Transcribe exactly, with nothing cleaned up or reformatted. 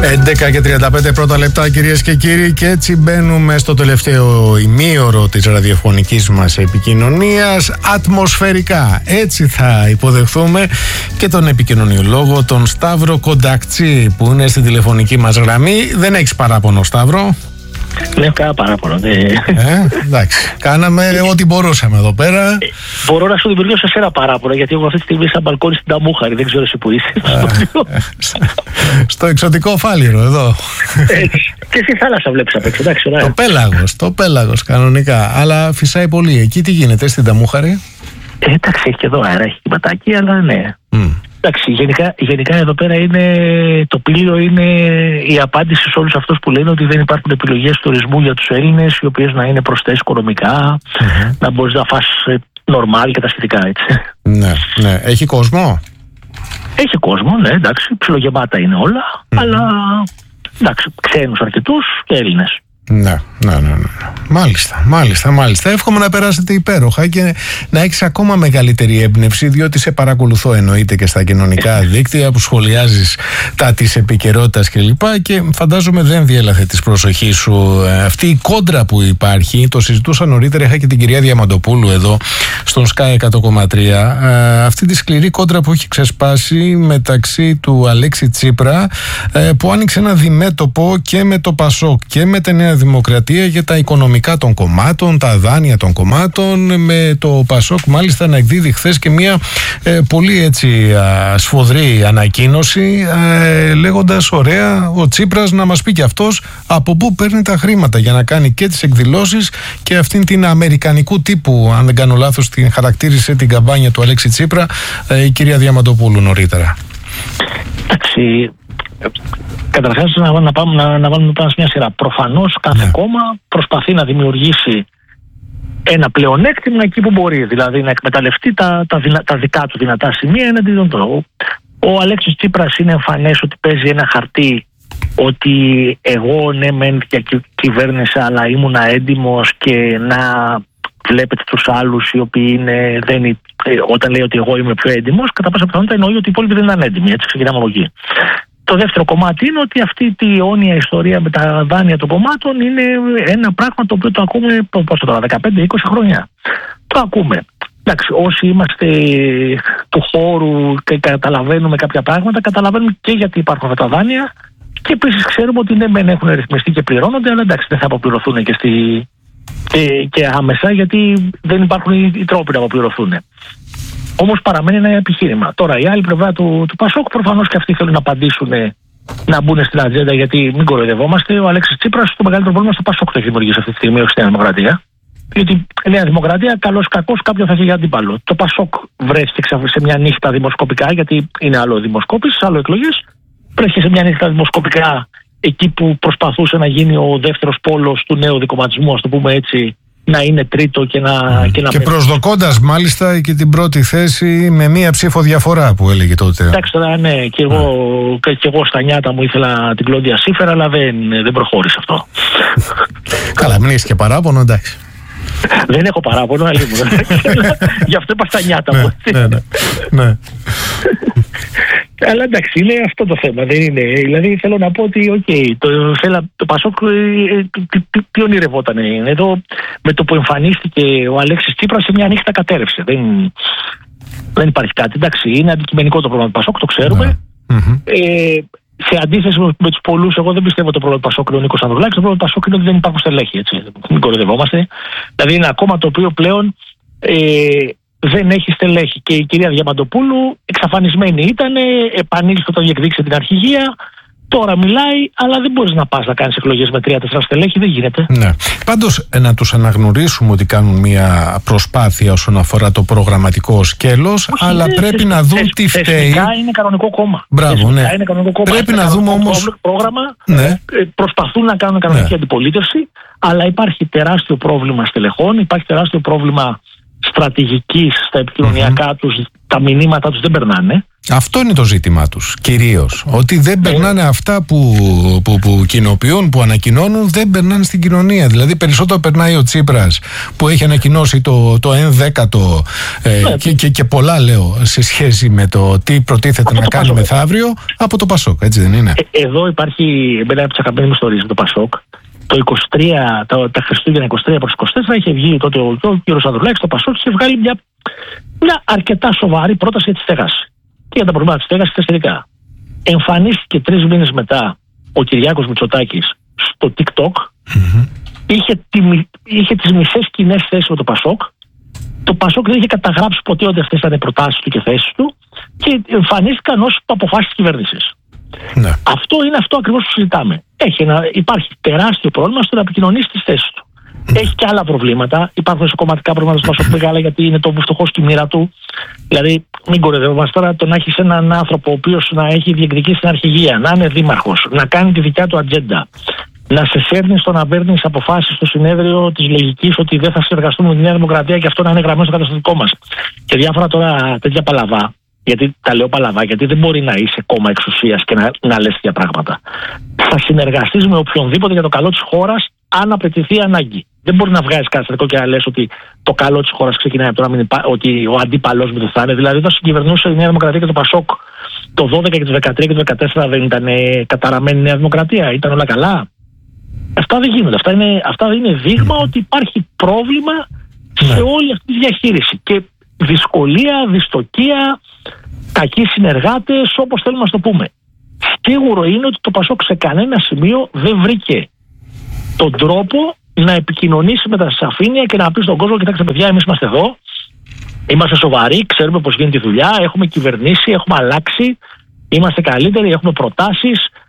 έντεκα και τριάντα πέντε πρώτα λεπτά, κυρίες και κύριοι, και έτσι μπαίνουμε στο τελευταίο ημίωρο της ραδιοφωνικής μας επικοινωνίας ατμοσφαιρικά. Έτσι θα υποδεχθούμε και τον επικοινωνιολόγο, τον Σταύρο Κοντακτσή, που είναι στην τηλεφωνική μας γραμμή. Δεν έχεις παράπονο, Σταύρο? Δεν έχω κανένα παράπονο. Δε... Ε, εντάξει. Κάναμε ό,τι μπορούσαμε εδώ πέρα. Ε, μπορώ να σου δημιουργήσω σε ένα παράπονο, γιατί εγώ αυτή τη στιγμή σαν μπαλκόνι στην Ταμούχαρη. Δεν ξέρω εσύ που είσαι. Ε, στο εξωτικό Φάληρο, εδώ. Έτσι. Και στη θάλασσα βλέπεις απ' έξω. Εντάξει, το πέλαγος, το πέλαγος κανονικά. Αλλά φυσάει πολύ. Εκεί τι γίνεται στην Ταμούχαρη? Ε, εντάξει, έχει και εδώ αέρα, έχει κυματάκι, αλλά ναι. Mm. Εντάξει, γενικά, γενικά εδώ πέρα είναι, το πλοίο είναι η απάντηση σε όλους αυτούς που λένε ότι δεν υπάρχουν επιλογές τουρισμού για τους Έλληνες, οι οποίες να είναι προσθέσεις οικονομικά, mm-hmm. να μπορείς να φας νορμάλ και τα σχετικά, έτσι. Ναι, ναι. Έχει κόσμο? Έχει κόσμο, ναι, εντάξει, ψιλογεμάτα είναι όλα, mm-hmm. αλλά εντάξει, ξένους αρκετούς και Έλληνες. Ναι, ναι, ναι, ναι. Μάλιστα, μάλιστα, μάλιστα. Εύχομαι να περάσετε υπέροχα και να έχεις ακόμα μεγαλύτερη έμπνευση, διότι σε παρακολουθώ εννοείται και στα κοινωνικά δίκτυα που σχολιάζεις τα της επικαιρότητας κλπ. Και, και φαντάζομαι δεν διέλαθε της προσοχής σου αυτή η κόντρα που υπάρχει. Το συζητούσα νωρίτερα, είχα και την κυρία Διαμαντοπούλου εδώ στον Sky εκατό κόμμα τρία. Αυτή τη σκληρή κόντρα που έχει ξεσπάσει μεταξύ του Αλέξη Τσίπρα, που άνοιξε ένα διμέτωπο και με το Πασόκ και με τη Νέα Δημοκρατία για τα οικονομικά των κομμάτων, τα δάνεια των κομμάτων, με το Πασόκ μάλιστα να εκδίδει χθες και μια ε, πολύ έτσι α, σφοδρή ανακοίνωση, ε, λέγοντας ωραία ο Τσίπρας να μας πει και αυτός από πού παίρνει τα χρήματα για να κάνει και τις εκδηλώσεις και αυτήν την αμερικανικού τύπου, αν δεν κάνω λάθος την χαρακτήρισε την καμπάνια του Αλέξη Τσίπρα ε, η κυρία Διαμαντοπούλου νωρίτερα. Εντάξει, καταρχάς να, να, πάμε, να, να βάλουμε πάνω σε μια σειρά. Προφανώς κάθε ναι. κόμμα προσπαθεί να δημιουργήσει ένα πλεονέκτημα εκεί που μπορεί, δηλαδή να εκμεταλλευτεί τα, τα, δυνα, τα δικά του δυνατά σημεία εναντίον του. Ο Αλέξης Τσίπρας είναι εμφανές ότι παίζει ένα χαρτί ότι εγώ ναι μεν κυβέρνησα αλλά ήμουνα έντιμος και να βλέπετε τους άλλους οι οποίοι είναι, δεν είναι, όταν λέει ότι εγώ είμαι πιο έντιμος, κατά πάσα πιθανότητα εννοεί ότι οι υπόλοιποι δεν ήταν έντιμοι. Έτσι ξεκινάμε από εκεί. Το δεύτερο κομμάτι είναι ότι αυτή η αιώνια ιστορία με τα δάνεια των κομμάτων είναι ένα πράγμα το οποίο το ακούμε πόσο τώρα, δεκαπέντε είκοσι χρόνια. Το ακούμε. Εντάξει, όσοι είμαστε του χώρου και καταλαβαίνουμε κάποια πράγματα, καταλαβαίνουμε και γιατί υπάρχουν αυτά τα δάνεια και επίσης ξέρουμε ότι ναι, μεν έχουν ρυθμιστεί και πληρώνονται, αλλά εντάξει, δεν θα αποπληρωθούν και, στη, και, και άμεσα, γιατί δεν υπάρχουν οι, οι τρόποι να αποπληρωθούν. Όμως παραμένει ένα επιχείρημα. Τώρα η άλλη πλευρά του, του Πασόκ προφανώς και αυτοί θέλουν να απαντήσουν, να μπουν στην ατζέντα, γιατί μην κοροϊδευόμαστε. Ο Αλέξης Τσίπρας το μεγαλύτερο πρόβλημα στο Πασόκ το έχει δημιουργήσει αυτή τη στιγμή, όχι στη Νέα Δημοκρατία. Διότι η Νέα Δημοκρατία, καλώς κακώς, κάποιον θα έχει για αντίπαλο. Το Πασόκ βρέθηκε σε μια νύχτα δημοσκοπικά, γιατί είναι άλλο δημοσκόπηση, άλλο εκλογές. Βρέθηκε σε μια νύχτα δημοσκοπικά εκεί που προσπαθούσε να γίνει ο δεύτερος πόλος του νέου δικομματισμού, ας το πούμε έτσι, να είναι τρίτο και να... Mm. Και, να και προσδοκώντας μάλιστα και την πρώτη θέση με μία ψήφο διαφορά που έλεγε τότε. Εντάξει τώρα, ναι, και εγώ, mm. και, και εγώ στα νιάτα μου ήθελα την Κλόντια Σίφερα, αλλά δεν, δεν προχώρησε αυτό. Καλά, μην έχεις και παράπονο, εντάξει. Δεν έχω παράπονο, αλίμονο. Γι' αυτό είπα στα νιάτα μου. Ναι, ναι, ναι. Αλλά εντάξει, είναι αυτό το θέμα, δεν είναι. Δηλαδή θέλω να πω ότι okay, το, το Πασόκ τι, τι, τι ονειρευόταν. Εδώ με το που εμφανίστηκε ο Αλέξης Τσίπρας σε μια νύχτα κατέρευσε. Δεν, δεν υπάρχει κάτι. Εντάξει, είναι αντικειμενικό το πρόβλημα του Πασόκ, το ξέρουμε. Mm-hmm. Ε, σε αντίθεση με, με τους πολλούς, εγώ δεν πιστεύω το πρόβλημα του Πασόκ είναι ο Νίκος Ανδρουλάκης. Το πρόβλημα του Πασόκ είναι ότι δεν υπάρχουν στελέχη. Έτσι. Μην κοροϊδευόμαστε. Δηλαδή είναι ένα κόμμα το οποίο πλέον ε, δεν έχει στελέχη. Και η κυρία Διαμαντοπούλου εξαφανισμένη ήταν, επανήλθε όταν διεκδίκησε την αρχηγία. Τώρα μιλάει, αλλά δεν μπορείς να πας να κάνεις εκλογές με τρία-τέσσερα στελέχη, δεν γίνεται. Ναι. Πάντως, να τους αναγνωρίσουμε ότι κάνουν μια προσπάθεια όσον αφορά το προγραμματικό σκέλος, όχι, αλλά ναι, πρέπει θες, να δουν θες, τι φταίει. Θεσμικά είναι κανονικό κόμμα. Μπράβο, ναι. Είναι κανονικό κόμμα. Πρέπει είναι να δούμε όμως. Πρόγραμμα, ναι. Προσπαθούν να κάνουν κανονική ναι. αντιπολίτευση, αλλά υπάρχει τεράστιο πρόβλημα στελεχών, υπάρχει τεράστιο πρόβλημα στρατηγικής στα επικοινωνιακά mm-hmm. τους, τα μηνύματα τους δεν περνάνε. Αυτό είναι το ζήτημά τους κυρίως. Ότι δεν περνάνε αυτά που, που, που κοινοποιούν, που ανακοινώνουν, δεν περνάνε στην κοινωνία. Δηλαδή περισσότερο περνάει ο Τσίπρας που έχει ανακοινώσει το, το ενδέκατο ε, ναι. και, και, και πολλά λέω σε σχέση με το τι προτίθεται από να κάνει Πασόκ. Μεθαύριο από το Πασόκ, έτσι δεν είναι? Ε, εδώ υπάρχει μια από τις αγαπημένες μου ιστορίες με το Πασόκ. Το είκοσι τρία, τα, τα Χριστούγεννα είκοσι τρία προς είκοσι τέσσερα είχε βγει τότε ο, ο κ. Ανδρουλάκης στο Πασόκ και είχε βγάλει μια, μια αρκετά σοβαρή πρόταση για τη στέγαση. Και για τα προβλήματα της στέγασης θεσσαλικά. Εμφανίστηκε τρεις μήνες μετά ο Κυριάκος Μητσοτάκης στο TikTok, mm-hmm. είχε, τη, είχε τις μισές κοινές θέσεις με το Πασόκ. Το Πασόκ δεν είχε καταγράψει ποτέ ότι αυτές ήταν οι προτάσεις του και θέσεις του και εμφανίστηκαν ως αποφάσεις της κυβέρνησης. Ναι. Αυτό είναι αυτό ακριβώς που συζητάμε. Έχει ένα, υπάρχει τεράστιο πρόβλημα στο να επικοινωνήσει τις θέσεις του. Ναι. Έχει και άλλα προβλήματα. Υπάρχουν εσωκομματικά προβλήματα στο Πασόκ μεγάλα γιατί είναι το φτωχό στη μοίρα του. Δηλαδή, μην κοροϊδευόμαστε τώρα, το να έχει έναν άνθρωπο ο οποίος να έχει διεκδικήσει την αρχηγία, να είναι δήμαρχος, να κάνει τη δικιά του ατζέντα, να σε φέρνει στο να παίρνει αποφάσεις στο συνέδριο της λογικής ότι δεν θα συνεργαστούμε με τη Νέα Δημοκρατία και αυτό να είναι γραμμένο στο καταστατικό μας. Και διάφορα τώρα τέτοια παλαβά. Γιατί τα λέω παλαβά, γιατί δεν μπορεί να είσαι κόμμα εξουσίας και να, να λες τέτοια πράγματα. Θα συνεργαστείς με οποιονδήποτε για το καλό της χώρας, αν απαιτηθεί ανάγκη. Δεν μπορεί να βγάζεις καταστατικό και να λες ότι το καλό της χώρας ξεκινάει από το να μην υπά... ότι ο αντίπαλός μου δεν θα είναι. Δηλαδή, όταν συγκυβερνούσε η Νέα Δημοκρατία και το Πασόκ το δώδεκα και το δεκατρία και το δεκατέσσερα, δεν ήταν καταραμένη η Νέα Δημοκρατία, ήταν όλα καλά. Αυτά δεν γίνονται. Αυτά είναι, αυτά είναι δείγμα mm. ότι υπάρχει πρόβλημα mm. σε όλη αυτή τη διαχείριση. Και δυσκολία, δυστοκία, κακοί συνεργάτες, όπως θέλουμε να το πούμε. Σίγουρο είναι ότι το Πασόκ σε κανένα σημείο δεν βρήκε τον τρόπο να επικοινωνήσει με τα σαφήνεια και να πει στον κόσμο: κοιτάξτε, παιδιά, εμείς είμαστε εδώ, είμαστε σοβαροί, ξέρουμε πώς γίνεται η δουλειά, έχουμε κυβερνήσει, έχουμε αλλάξει, είμαστε καλύτεροι, έχουμε προτάσεις,